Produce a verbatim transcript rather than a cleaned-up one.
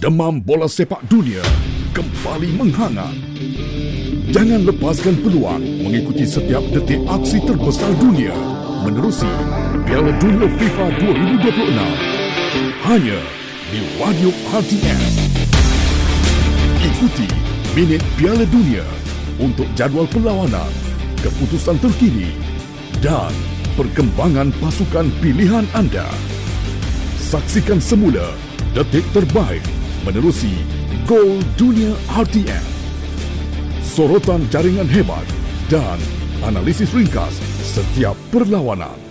Demam bola sepak dunia kembali menghangat. Jangan lepaskan peluang mengikuti setiap detik aksi terbesar dunia menerusi Piala Dunia FIFA dua ribu dua puluh enam hanya di Radio R T M. Ikuti Minit Piala Dunia untuk jadual perlawanan, keputusan terkini dan perkembangan pasukan pilihan anda. Saksikan semula detik terbaik menerusi Gol Dunia R T M. Sorotan jaringan hebat dan analisis ringkas setiap perlawanan.